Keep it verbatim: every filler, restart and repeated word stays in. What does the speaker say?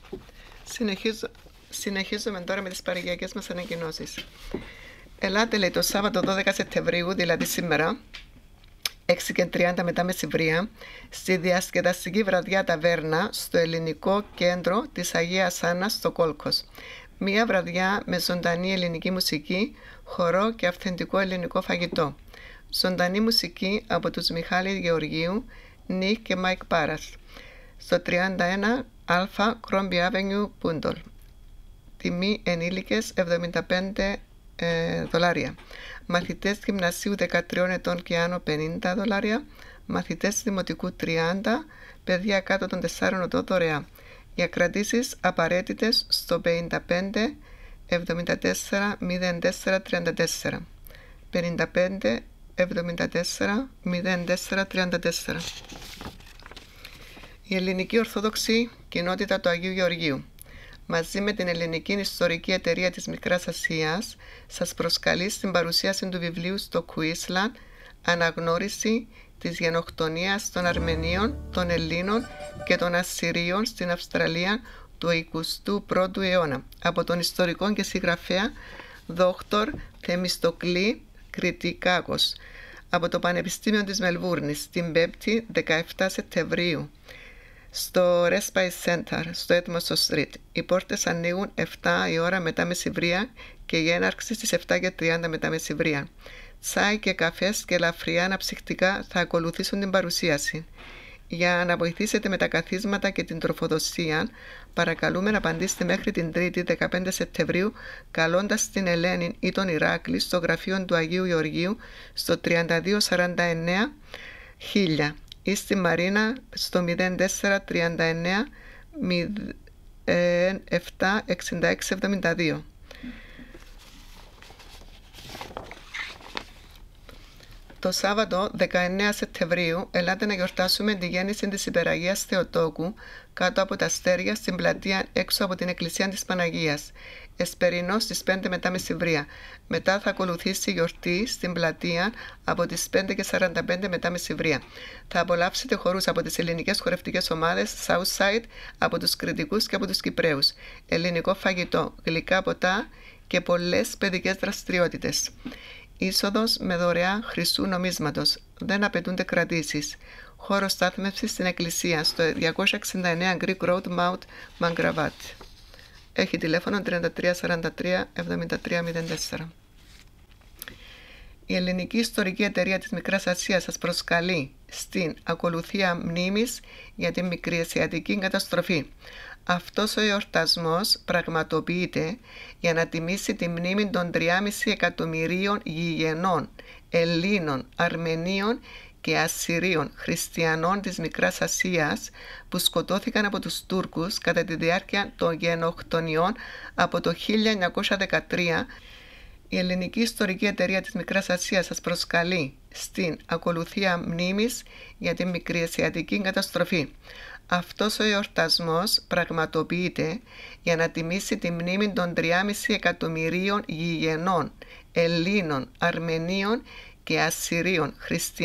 Συνεχίζω, συνεχίζουμε τώρα με τις παρηγιακές μας ανακοινώσεις. Ελάτε, λέει, το Σάββατο δώδεκα Σεπτεμβρίου, δηλαδή σήμερα, έξι και τριάντα μετά μεσημβρία, στη διασκεδαστική βραδιά ταβέρνα στο Ελληνικό Κέντρο της Αγίας Άννας στο Κόλκος. Μία βραδιά με ζωντανή ελληνική μουσική, χορό και αυθεντικό ελληνικό φαγητό. Ζωντανή μουσική από τους Μιχάλη Γεωργίου, Νίκ και Μάικ Πάρας. Στο τριάντα ένα Α Crombie Avenue, Πούντολ. Τιμή ενήλικες εβδομήντα πέντε ε, δολάρια. Μαθητές γυμνασίου δεκατρία ετών και άνω πενήντα δολάρια. Μαθητές δημοτικού τριάντα, παιδιά κάτω των τεσσάρων ετών δωρεά. Για κρατήσεις απαραίτητες στο πενήντα πέντε εβδομήντα τέσσερα μηδέν τέσσερα τριάντα τέσσερα. πενήντα πέντε εβδομήντα τέσσερα μηδέν τέσσερα τριάντα τέσσερα. Η Ελληνική Ορθόδοξη Κοινότητα του Αγίου Γεωργίου, μαζί με την Ελληνική Ιστορική Εταιρεία της Μικράς Ασίας, σας προσκαλεί στην παρουσίαση του βιβλίου στο Queensland «Αναγνώριση της γενοκτονίας των Αρμενίων, των Ελλήνων και των Ασσυρίων στην Αυστραλία του εικοστού πρώτου αιώνα» από τον ιστορικό και συγγραφέα δόκτωρ Θεμιστοκλή Κριτικάκος από το Πανεπιστήμιο της Μελβούρνης την πέμπτη δεκαεπτά Σεπτεμβρίου στο Respite Center, στο Edmondson Street. Οι πόρτες ανοίγουν επτά η ώρα μετά μεσημβρία και η έναρξη στις επτά και τριάντα μετά μεσημβρία. Τσάι και καφές και ελαφριά αναψυκτικά θα ακολουθήσουν την παρουσίαση. Για να βοηθήσετε με τα καθίσματα και την τροφοδοσία, παρακαλούμε να απαντήσετε μέχρι την Τρίτη δεκαπέντε Σεπτεμβρίου καλώντας την Ελένη ή τον Ηράκλη στο γραφείο του Αγίου Γεωργίου στο τριάντα δύο σαράντα εννέα χίλια ή στη Μαρίνα στο μηδέν τέσσερα τριάντα εννέα μηδέν επτά εξήντα έξι εβδομήντα δύο. Το Σάββατο δεκαεννέα Σεπτεμβρίου ελάτε να γιορτάσουμε τη γέννηση της Υπεραγίας Θεοτόκου κάτω από τα αστέρια στην πλατεία έξω από την Εκκλησία της Παναγίας. Εσπερινό στις πέντε μετά μεσημβρία. Μετά θα ακολουθήσει η γιορτή στην πλατεία από τις πέντε και σαράντα πέντε μετά μεσημβρία. Θα απολαύσετε χορούς από τις ελληνικές χορευτικές ομάδες Southside, από τους Κρητικούς και από τους Κυπραίους. Ελληνικό φαγητό, γλυκά ποτά και πολλές παιδικές δραστηριότητες. Είσοδος με δωρεά χρυσού νομίσματος. Δεν απαιτούνται κρατήσεις. Χώρο στάθμευσης στην εκκλησία στο διακόσια εξήντα εννέα Greek Road, Mount Mangravat. Έχει τηλέφωνο τριάντα τρία σαράντα τρία εβδομήντα τρία μηδέν τέσσερα. Η Ελληνική Ιστορική Εταιρεία της Μικράς Ασίας σας προσκαλεί στην ακολουθία μνήμης για την Μικρασιατική καταστροφή. Αυτός ο εορτασμός πραγματοποιείται για να τιμήσει τη μνήμη των τριάμισι εκατομμυρίων γηγενών Ελλήνων, Αρμενίων και Ασσυρίων χριστιανών της Μικράς Ασίας που σκοτώθηκαν από τους Τούρκους κατά τη διάρκεια των γενοκτονιών από το χίλια εννιακόσια δεκατρία. Η Ελληνική Ιστορική Εταιρεία της Μικράς Ασίας σας προσκαλεί στην ακολουθία μνήμης για την Μικρασιατική καταστροφή. Αυτός ο εορτασμός πραγματοποιείται για να τιμήσει τη μνήμη των τριάμισι εκατομμυρίων γηγενών Ελλήνων, Αρμενίων και Ασσυρίων χριστιανών